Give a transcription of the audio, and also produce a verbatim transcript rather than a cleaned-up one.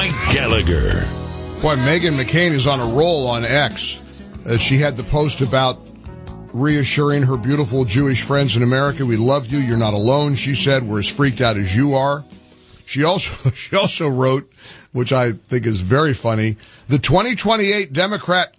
Mike Gallagher. Boy, Meghan McCain is on a roll on X. Uh, she had the post about reassuring her beautiful Jewish friends in America. We love you. You're not alone, she said. We're as freaked out as you are. She also, she also wrote, which I think is very funny, the twenty twenty-eight Democrat